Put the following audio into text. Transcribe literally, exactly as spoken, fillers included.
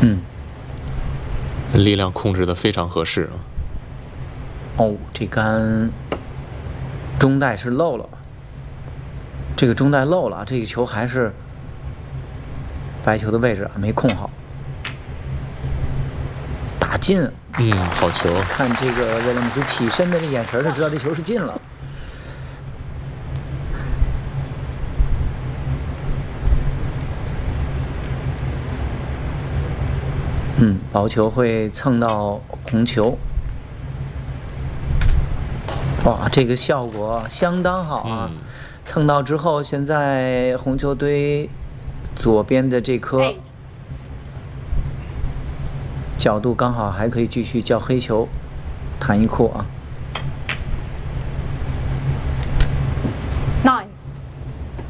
嗯， 力量控制的非常合适啊。 哦，这杆中带是漏了，这个中带漏了，这个球还是白球的位置啊没控好，打进。 嗯，好球！ 看这个威廉姆斯起身的这眼神，就知道这球是进了。嗯，薄球会蹭到红球。哇，这个效果相当好啊！ 嗯、 蹭到之后，现在红球堆左边的这颗角度刚好还可以继续叫黑球，弹一库啊。